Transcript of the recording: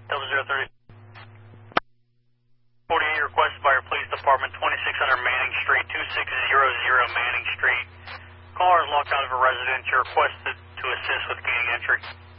0030. 48 requested by your police department, 2600 Manning Street, 2600 Manning Street. Caller is locked out of a residence. You're requested to assist with gaining entry.